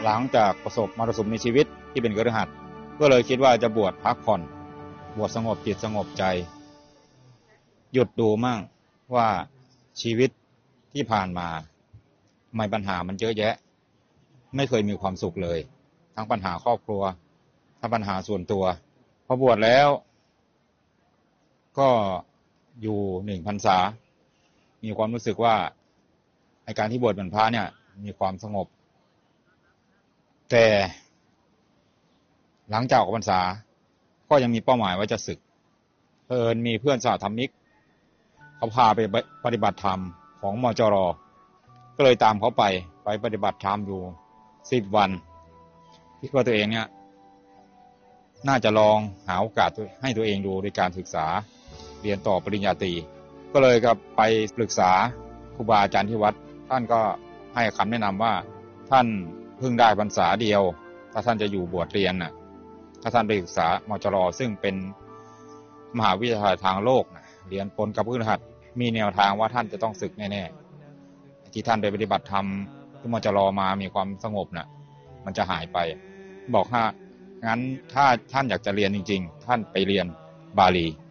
หลังจากประสบมรสุมในชีวิตที่เป็นคฤหัสถ์ก็เลยคิดว่าจะบวชพักผ่อนบวชสงบจิตสงบใจหยุดดูมั่งว่าชีวิตที่ผ่านมาทำไมปัญหามันเยอะแยะไม่เคยมีความสุขเลยทั้งปัญหาครอบครัวทั้งปัญหาส่วนตัวพอบวชแล้วก็อยู่1 พรรษามีความรู้สึกว่าในการที่บวชเป็นพระเนี่ยมีความสงบแต่หลังจากออกพรรษาก็ยังมีเป้าหมายว่าจะสึกมีเพื่อนสหธรรมิกเขาพาไปปฏิบัติธรรมของมจร.ก็เลยตามเขาไปปฏิบัติธรรมอยู่10 วันคิดว่าตัวเองเนี่ยน่าจะลองหาโอกาสให้ตัวเองดูในการศึกษาเรียนต่อปริญญาตรีก็เลยกับไปปรึกษาครูบาอาจารย์ที่วัดท่านก็ให้คำแนะนำว่าท่านเพิ่งได้พรรษาเดียวถ้าท่านจะอยู่บวชเรียนน่ะถ้าท่านไปศึกษามจร.ซึ่งเป็นมหาวิทยาลัยทางโลกนะเรียนปนกับพฤหัสมีแนวทางว่าท่านจะต้องศึกแน่ๆที่ท่านไปปฏิบัติธรรมที่มจร.มามีความสงบน่ะมันจะหายไปบอกงั้นถ้าท่านอยากจะเรียนจริงๆท่านไปเรียนบาลี